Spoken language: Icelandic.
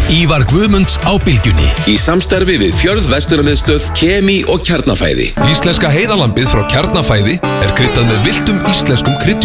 Ívar Guðmunds á Bylgjunni. Í samstarfi við Fjörð Verslunarmiðstöð, Kemi og Kjarnafæði. Íslenska heiðalambið frá Kjarnafæði er kryddað með villtum íslenskum kryddjurtum.